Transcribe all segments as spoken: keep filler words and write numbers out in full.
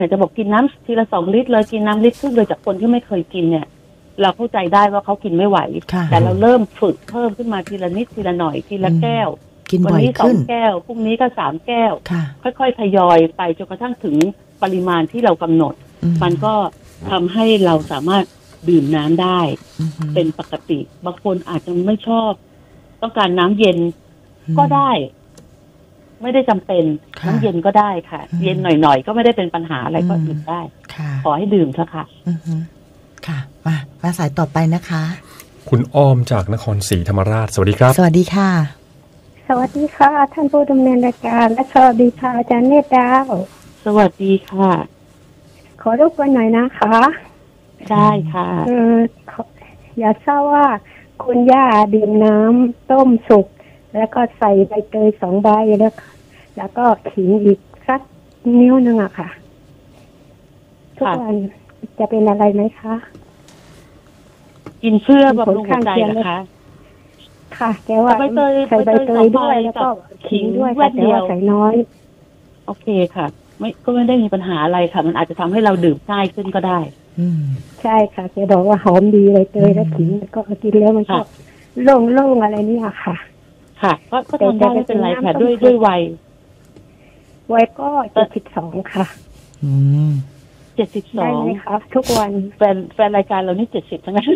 อยากจะบอกกินน้ำทีละสองลิตรเลยกินน้ำลิตรครึ่งเลยจากคนที่ไม่เคยกินเนี่ยเราเข้าใจได้ว่าเขากินไม่ไหวแต่เราเริ่มฝึกเพิ่มขึ้นมาทีละนิดทีละหน่อยทีละแก้ววันนี้สองแก้วพรุ่งนี้ก็สามแก้วค่อยๆทยอยไปจนกระทั่งถึงปริมาณที่เรากำหนดมันก็ทำให้เราสามารถดื่มน้ำได้เป็นปกติบางคนอาจจะไม่ชอบต้องการน้ำเย็นก็ได้ไม่ได้จำเป็นน้ำเย็นก็ได้ค่ะเย็นหน่อยๆก็ไม่ได้เป็นปัญหาอะไรก็ดื่มได้ขอให้ดื่มเถอะค่ะค่ะมามาสายต่อไปนะคะคุณอ้อมจากนครศรีธรรมราชสวัสดีครับสวัสดีค่ะสวัสดีค่ะท่านผู้ดำเนินรายการและสวัสดีค่ะอาจารย์เนตรดาวสวัสดีค่ะขอรบกวนหน่อยนะคะได้ค่ะเอออยากทราบว่าคุณย่าดื่มน้ำต้มสุกแล้วก็ใส่ใบเตยสองใบแล้วแล้วก็ขิงอีกสักนิ้วนึงอะค่ะทุกวันจะเป็นอะไรไหมคะกินเพื่อบำรุงหัวใจนะคะค่ะแกว่าใส่ใบเตยด้วยแล้วก็ขิงด้วยค่ะแต่ว่าใส่น้อยโอเคค่ะไม่ก็ไม่ได้มีปัญหาอะไรค่ะมันอาจจะทำให้เราดื่มง่ายขึ้นก็ได้อืมใช่ค่ะแกบอกว่าหอมดีใบเตยและขิงก็กินแล้วมันก็โล่งๆอะไรนี่ค่ะค่ะก็ก็ทำได้ไม่เป็นไรค่ะด้วยด้วยวัยวัยก็เจ็ดสิบสองค่ะอืมเจ็ดสิบสองได้ไหมคะทุกวันแฟนแฟนรายการเรานี่เจ็ดสิบทั้งนั้น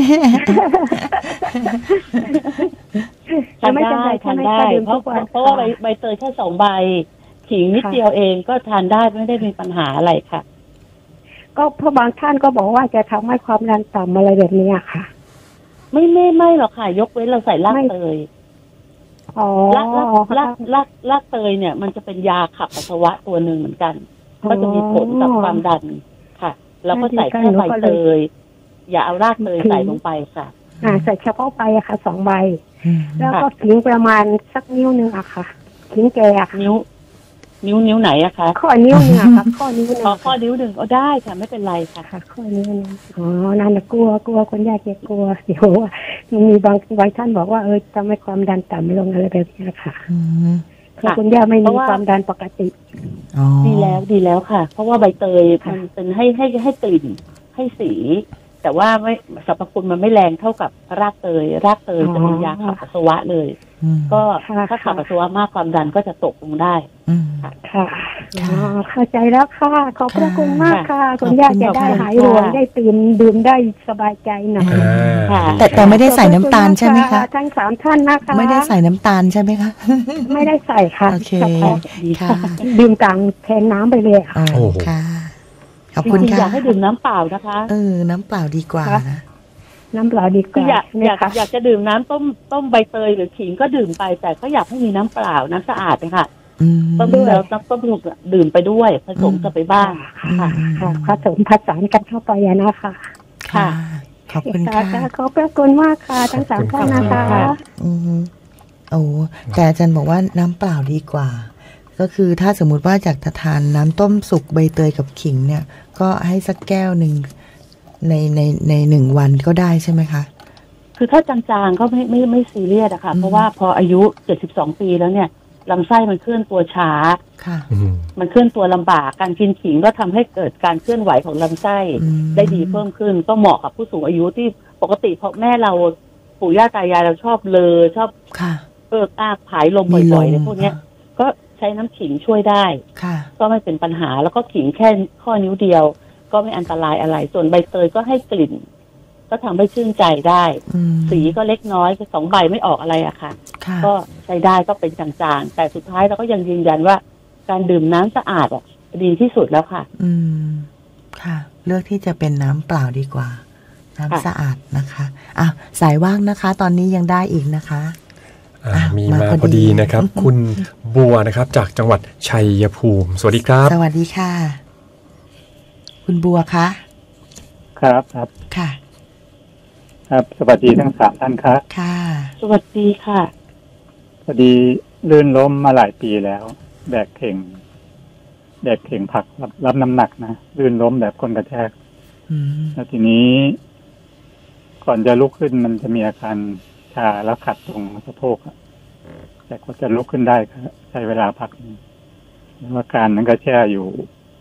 ทานได้ทานได้เพราะเพราะว่าใบใบเตยแค่สองใบขิงนิดเดียวเองก็ทานได้ไม่ได้มีปัญหาอะไรค่ะก็เพราะบางท่านก็บอกว่าจะทำให้ความดันต่ำอะไรแบบนี้ค่ะไม่ไม่ไม่หรอกค่ะยกเว้นเราใส่รากเตยรากรากรากรากเตยเนี่ยมันจะเป็นยาขับปัสสาวะตัวหนึ่งเหมือนกันก็จะมีผลกับความดันค่ะแล้วก็ใส่แค่ใบเตยอย่าเอารากเตยใส่ลงไปค่ะอ่าใส่เฉพาะใบอะค่ะสองใบแล้วก็ขิงประมาณสักนิ้วนึงอะค่ะขิงแก่ค่ะนิ้วนิ้วนิ้วไหนอะคะข้อนิ้วนึงอะค่ะข้อนิ้วนึงข้อนิ้วนึงก็ได้ค่ะไม่เป็นไรค่ะค่ะข้อนิ้วนึงอ๋อนั่นแหละกลัวกลัวคนยากแกกลัวเดี๋ยวว่ามันมีบางบางท่านบอกว่าเออทำให้ความดันต่ำลงอะไรแบบนี้ค่ะคือคุณย่าไม่มีความดันปกติดีแล้วดีแล้วค่ะเพราะว่าใบเตยมันเป็นให้ให้ให้กลิ่นให้สีแต่ว่าไม่สรรพคุณมันไม่แรงเท่ากับรากเตยรากเตยจะเป็นยาขับปัสสาวะเลยก็ถ้าขับปัสสาวะมากความดันก็จะตกลงได้ค่ะค่ะเข้าใจแล้วค่ะขอบพระคุณมากค่ะคุณย่าจะได้หายห่วงได้ตื่นดื่มได้สบายใจหน่อยแต่แต่ไม่ได้ใส่น้ำตาลใช่ไหมคะทั้งสามท่านนะคะไม่ได้ใส่น้ำตาลใช่ไหมคะไม่ได้ใส่ค่ะโอเคค่ะดื่มกลางแทนน้ำไปเลยค่ะโอ้ค่ะขอบคุณค่ะอยากให้ดื่มน้ำเปล่านะคะเออน้ำเปล่าดีกว่านะน้ำเปล่าดีกว่าอยากอยากอยากจะดื่มน้ำต้มต้มใบเตยหรือขิงก็ดื่มไปแต่ก็อยากให้มีน้ำเปล่าน้ำสะอาดนะคะต้มแล้วน้ำต้มสุกดื่มไปด้วยผสมกันไปบ้างค่ะค่ะผสมผสานกันเข้าไปนะคะค่ะขอบคุณค่ะขอบพระคุณมากค่ะทั้งสามท่านนะคะอือโอ้แต่อาจารย์บอกว่าน้ำเปล่าดีกว่าก็คือถ้าสมมุติว่าอยากจะทานน้ำต้มสุกใบเตยกับขิงเนี่ยก็ให้สักแก้วหนึ่งในในในหนึ่งวันก็ได้ใช่ไหมคะคือถ้าจางๆก็ไม่ไม่ไม่ซีเรียสอะค่ะเพราะว่าพออายุเจ็ดสิบสองปีแล้วเนี่ยลำไส้มันเคลื่อนตัวช้าค่ะมันเคลื่อนตัวลำบากการกินขิงก็ทำให้เกิดการเคลื่อนไหวของลำไส้ได้ดีเพิ่มขึ้นก็เหมาะกับผู้สูงอายุที่ปกติเพราะแม่เราปู่ย่าตายายเราชอบเลอชอบเอิกอ้ากผายลมบ่อยๆอะไรพวกนี้ก็ใช้น้ำขิงช่วยได้ก็ไม่เป็นปัญหาแล้วก็ขิงแค่ข้อนิ้วเดียวก็ไม่อันตรายอะไรส่วนใบเตยก็ให้กลิ่นก็ทำให้ชื่นใจได้สีก็เล็กน้อยสองใบไม่ออกอะไรอะค่ะก็ใช้ได้ก็เป็นจางๆแต่สุดท้ายเราก็ยังยืนยันว่าการดื่มน้ำสะอาดอะดีที่สุดแล้วค่ะอืมค่ะเลือกที่จะเป็นน้ำเปล่าดีกว่าน้ำสะอาดนะคะอ่ะสายว่างนะคะตอนนี้ยังได้อีกนะคะมีมาพอดีนะครับคุณบัวนะครับจากจังหวัดชัยภูมิสวัสดีครับสวัสดีค่ะคุณบัวคะครับครับค่ะครับสวัสดีทั้งสามท่านครับค่ะสวัสดีค่ะพอดีลื่นล้มมาหลายปีแล้วแบกเข่งแบกเข่งผักรับรับน้ำหนักนะลื่นล้มแบบคนกระแทกแล้วทีนี้ก่อนจะลุกขึ้นมันจะมีอาการชาแล้วขัดตรงสะโพกแต่ก็จะลุกขึ้นได้ใช้เวลาพักแล้วอาการนั้นก็แช่อยู่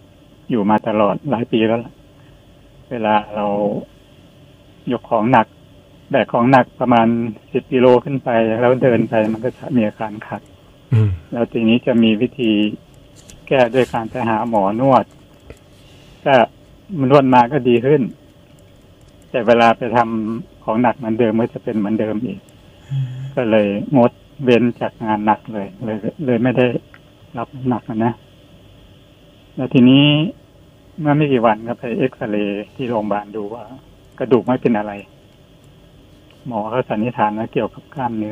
อยู่มาตลอดหลายปีแล้วล่ะเวลาเรายกของหนักแบกของหนักประมาณสิบกิโลขึ้นไปแล้วเดินไปมันก็จะมีอาการขัดแล้วทีนี้จะมีวิธีแก้ด้วยการไปหาหมอนวดก็มันนวดมาก็ดีขึ้นแต่เวลาไปทำของหนักเหมือนเดิมก็จะเป็นเหมือนเดิมอีกก็เลยงดเว้นจากงานหนักเลยเลยเลยไม่ได้รับหนักนะแล้วทีนี้เมื่อไม่กี่วันก็ไปเอ็กซเรย์ที่โรงพยาบาลดูว่ากระดูกไม่เป็นอะไรหมอเขาสันนิษฐานว่าเกี่ยวกับกล้ามเนื้อ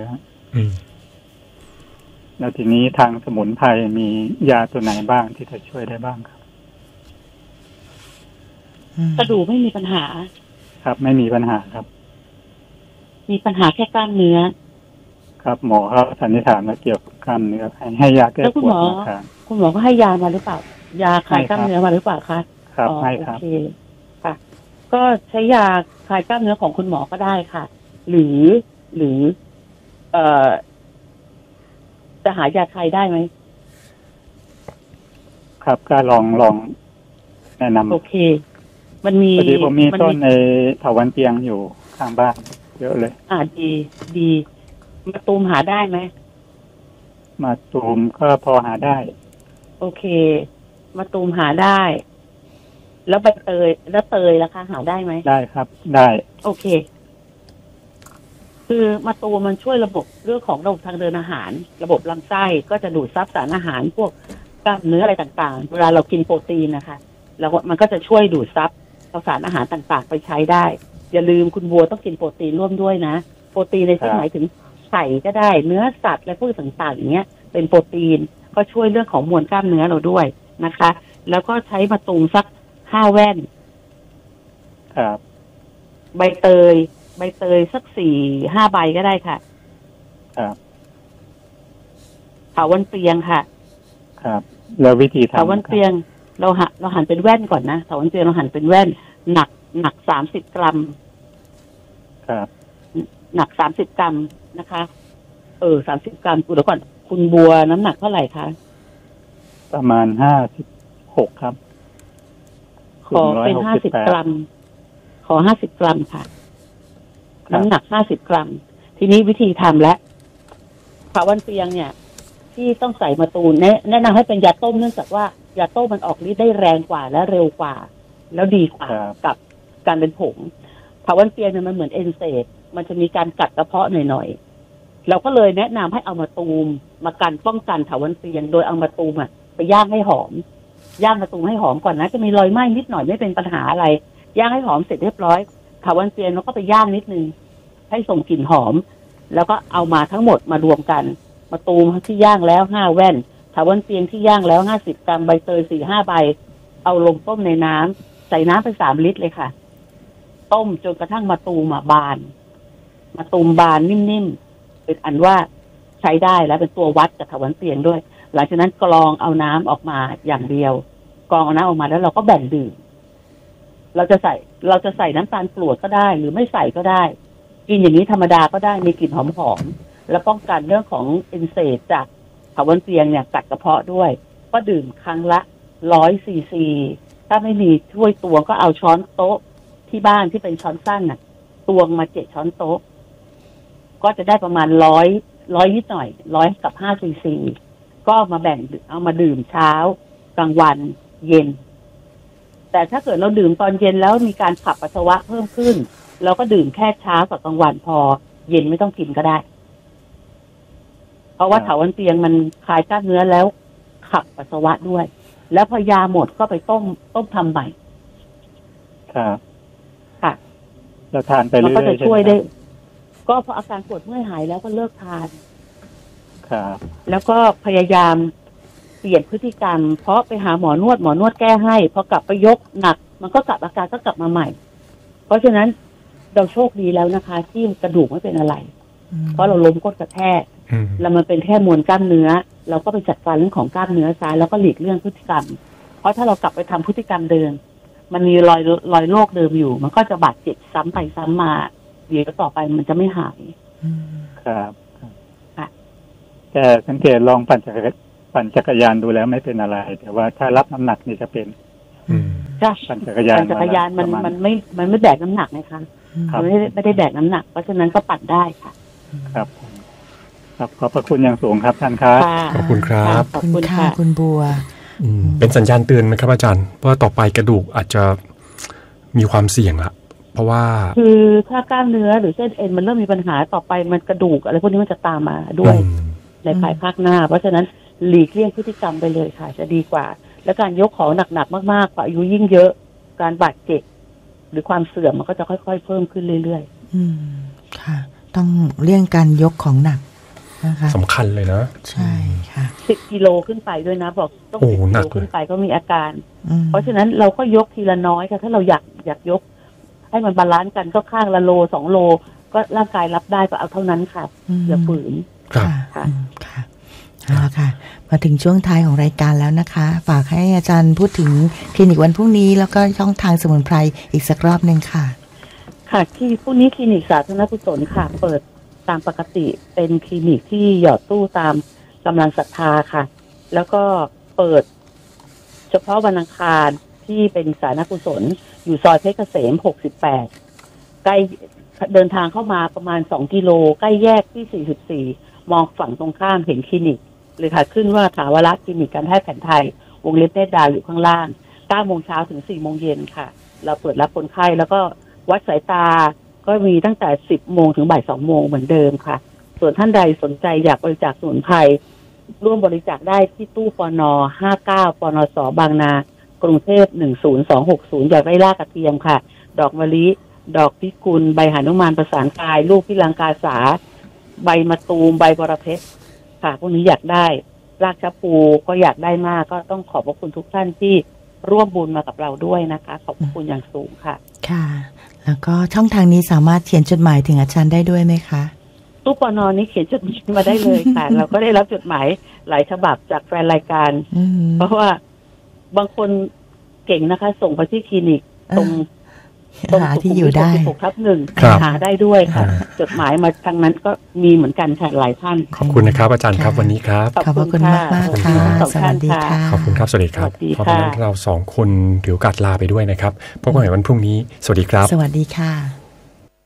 แล้วทีนี้ทางสมุนไพรมียาตัวไหนบ้างที่จะช่วยได้บ้างครับกระดูกไม่มีปัญหาครับไม่มีปัญหาครับมีปัญหาแค่กล้ามเนื้อครับหมอเขาสันนิษฐานว่าเกี่ยวกับกล้ามเนื้อให้ให้ยาแก้ปวดนะครับคุณหมอก็ให้ยามาหรือเปล่ายาคลายกล้ามเนื้อมาหรือเปล่าคะครับให้ครับโอเคค่ะก็ใช้ยาคลายกล้ามเนื้อของคุณหมอก็ได้ค่ะหรือหรือเอ่อจะหายาคลายได้ไหมครับก็ลองลองแนะนำโอเคมันมีพอดีผมมีต้นในเถาวัลย์เปียงอยู่ข้างบ้านเยอะเลยอ่าดีดีมาตูมหาได้ไหมมาตูมก็พอหาได้โอเคมาตูมหาได้แล้วใบเตยแล้วเตยล่ะคะหาได้ไหมได้ครับได้โอเคคือมาตูมมันช่วยระบบเรื่องของระบบทางเดินอาหารระบบลำไส้ก็จะดูดซับสารอาหารพวกกล้ามเนื้ออะไรต่างๆเวลาเรากินโปรตีนนะคะแล้วมันก็จะช่วยดูดซับสารอาหารต่างๆไปใช้ได้อย่าลืมคุณบัวต้องกินโปรตีนร่วมด้วยนะโปรตีนในที่หมายถึงไข่ก็ได้เนื้อสัตว์และพวกต่างๆอย่างเงี้ยเป็นโปรตีนก็ช่วยเรื่องของมวลกล้ามเนื้อเราด้วยนะคะแล้วก็ใช้มะตูมสักห้าแว่นครับใบเตยใบเตยสักสี่ห้าใบก็ได้ค่ะครับเถาวัลย์เปียงค่ะครับแล้ววิธีทำเถาวัลย์เปียงเราหันเราหั่นเป็นแว่นก่อนนะเถาวัลย์เปียงเราหั่นเป็นแว่นหนักหนักสามสิบกรัมครับหนักสามสิบกรัมนะคะเออสามสิบกรัมกูเดี๋ยวก่อนคุณบัวน้ำหนักเท่าไหร่คะประมาณห้าสิบหกครับขอเป็นห้าสิบกรัมขอห้าสิบกรัมค่ะน้ำหนักห้าสิบกรัมทีนี้วิธีทำและเถาวัลย์เปียงเนี่ยที่ต้องใส่มะตูมแนะแนะนำให้เป็นยาต้มเนื่องจากว่ายาต้มมันออกฤทธิ์ได้แรงกว่าและเร็วกว่าแล้วดีกว่ากับการเป็นผงเถาวัลย์เปียงเนี่ยมันเหมือนเอนเซดมันจะมีการกัดกระเพาะหน่อยๆเราก็เลยแนะนำให้เอามะตูมมากันป้องกันเถาวัลย์เปียงโดยเอามะตูมอ่ะไปย่างให้หอมย่างมะตูมให้หอมก่อนนะจะมีรอยไหม้นิดหน่อยไม่เป็นปัญหาอะไรย่างให้หอมเสร็จเรียบร้อยเถาวัลย์เปียงเราก็ไปย่างนิดนึงให้ส่งกลิ่นหอมแล้วก็เอามาทั้งหมดมารวมกันมะตูมที่ย่างแล้วห้าแว่นเถาวัลย์เปียงที่ย่างแล้วห้าสิบกรัมใบเตยสี่ห้าใบเอาลงต้มในน้ำใส่น้ำไปสามลิตรเลยค่ะต้มจนกระทั่งมะตูมบานมะตูมบานนิ่มๆเป็นอันว่าใช้ได้แล้วเป็นตัววัดกับเถาวัลย์เปียงด้วยหลังจากนั้นกรองเอาน้ำออกมาอย่างเดียวกรองเอาน้ำออกมาแล้วเราก็แบ่งดื่มเราจะใส่เราจะใส่น้ำตาลกรวดก็ได้หรือไม่ใส่ก็ได้กินอย่างนี้ธรรมดาก็ได้มีกลิ่นหอมๆและป้องกันเรื่องของเอนเซดจากเถาวัลย์เปียงเนี่ยกัดกระเพาะด้วยก็ดื่มครั้งละร้อยซีซีถ้าไม่มีถ้วยตวงก็เอาช้อนโต๊ะที่บ้านที่เป็นช้อนสั้นน่ะตวงมาเจ็ดช้อนโต๊ะก็จะได้ประมาณร้อยร้อยนิดหน่อยร้อยกับห้าซีซีก็มาแบ่งเอามาดื่มเช้ากลางวันเย็นแต่ถ้าเกิดเราดื่มตอนเย็นแล้วมีการขับปัสสาวะเพิ่มขึ้นเราก็ดื่มแค่เช้ากับกลางวันพอเย็นไม่ต้องกินก็ได้เพราะว่าเถาวัลย์เปียงมันคลายกล้ามเนื้อแล้วขับปัสสาวะด้วยแล้วพอยาหมดก็ไปต้มต้มทำใหม่ครับค่ะเราทานไปเรื่อยๆมันก็จะช่วยได้ก็พออาการปวดเมื่อยหายแล้วก็เลิกทานครับแล้วก็พยายามเปลี่ยนพฤติกรรมเพราะไปหาหมอนวดหมอนวดแก้ให้พอกลับไปยกหนักมันก็กลับอาการก็กลับมาใหม่เพราะฉะนั้นเราโชคดีแล้วนะคะที่กระดูกไม่เป็นอะไรเพราะเราล้มก้นกระแทกแล้วมันเป็นแค่มวลกล้ามเนื้อเราก็ไปจัดการเรื่องของกล้ามเนื้อซ้ายแล้วก็หลีกเลี่ยงพฤติกรรมเพราะถ้าเรากลับไปทำพฤติกรรมเดิมมันมีรอยรอยโรคเดิมอยู่มันก็จะบาดเจ็บซ้ำไปซ้ำมาเดี๋ยวต่อไปมันจะไม่หายครับแต่สังเกตลองปั่นจักรปั่นจักรยานดูแล้วไม่เป็นอะไรแต่ว่าถ้ารับน้ำหนักนี่จะเป็นปั่นจักรยานปั่นจักรยานมันมันไม่มันไม่แบกน้ำหนักนะคะมันไม่ไม่ได้แบกน้ำหนักเพราะฉะนั้นก็ปั่นได้ค่ะครับครับขอบพระคุณอย่างสูงครับท่านครับขอบคุณครับขอบคุณค่ะคุณบัวเป็นสัญญาณเตือนไหมครับอาจารย์ว่าต่อไปกระดูกอาจจะมีความเสี่ยงละเพราะว่าคือถ้ากล้ามเนื้อหรือเส้นเอ็นมันเริ่มมีปัญหาต่อไปมันกระดูกอะไรพวกนี้มันจะตามมาด้วยในภายภาคหน้าเพราะฉะนั้นหลีกเลี่ยงพฤติกรรมไปเลยค่ะจะดีกว่าและการยกของหนักๆมากๆกว่าอายุยิ่งเยอะการบาดเจ็บหรือความเสื่อมมันก็จะค่อยๆเพิ่มขึ้นเรื่อยๆอืมค่ะต้องเลี่ยงการยกของหนักนะคะสำคัญเลยนะใช่ค่ะสิบกิโลขึ้นไปด้วยนะบอกต้องสิบกิโลขึ้นไปก็มีอาการเพราะฉะนั้นเราก็ยกทีละน้อยค่ะถ้าเราอยากอยากยกให้มันบาลานซ์กันก็ข้างละโลสองโลก็ร่างกายรับได้ก็เอาเท่านั้นค่ะอย่าฝืนค่ะค่ะค่ะเอาละค่ะมาถึงช่วงท้ายของรายการแล้วนะคะฝากให้อาจารย์พูดถึงคลินิกวันพรุ่งนี้แล้วก็ช่องทางสมุนไพรอีกสักรอบนึงค่ะค่ะที่พรุ่งนี้คลินิกสาธารณกุศลค่ะเปิดตามปกติเป็นคลินิกที่หยอดตู้ตามกำลังศรัทธาค่ะแล้วก็เปิดเฉพาะวันอังคารที่เป็นสาธารณกุศลอยู่ซอยเพชรเกษมหกสิบแปดใกล้เดินทางเข้ามาประมาณสองกิโลใกล้แยกที่สี่สิบสี่มองฝั่งตรงข้ามเห็นคลินิกเลยค่ะขึ้นว่าถาวรคลินิกการแพทย์แผนไทยวงเล็บเนตรดาวอยู่ข้างล่างเก้าโมงเช้าถึงสี่โมงเย็นค่ะเราเปิดรับคนไข้แล้วก็วัดสายตาก็มีตั้งแต่สิบโมงถึงบ่ายสองโมงเหมือนเดิมค่ะส่วนท่านใดสนใจอยากบริจาคสมุนไพรร่วมบริจาคได้ที่ตู้ปนห้าเก้าปนสบางนากรุงเทพหนึ่งศูนย์สองหกศูนย์อยากได้รากกระเทียมค่ะดอกมะลิดอกพิกุลใบหนุมานประสานกายลูกพิลังกาสาใบมะตูมใบบรเพชรค่ะพวกนี้อยากได้รากชะพูก็อยากได้มากก็ต้องขอบพระคุณทุกท่านที่ร่วมบุญมากับเราด้วยนะคะขอบพระคุณอย่างสูงค่ะค่ะแล้วก็ช่องทางนี้สามารถเขียนจดหมายถึงอาจารย์ได้ด้วยไหมคะตู้ปนนี้เขียนจดหมายมาได้เลยค่ะ เราก็ได้รับจดหมายหลายฉบับจากแฟนรายการเพราะว่าบางคนเก่งนะคะส่งไปที่คลินิกตรงตรงที่อยู่ได้หกทับหนึ่งหาได้ด้วยค่ะจดหมายมาทางนั้นก็มีเหมือนกันค่ะหลายท่านขอบคุณนะครับอาจารย์ครับวันนี้ครับขอบคุณมากมากค่ะสวัสดีค่ะขอบคุณครับสวัสดีครับเพราะฉะนั้นเราสองคนถือโอกาสลาไปด้วยนะครับพบกันใหม่วันพรุ่งนี้สวัสดีครับสวัสดีค่ะ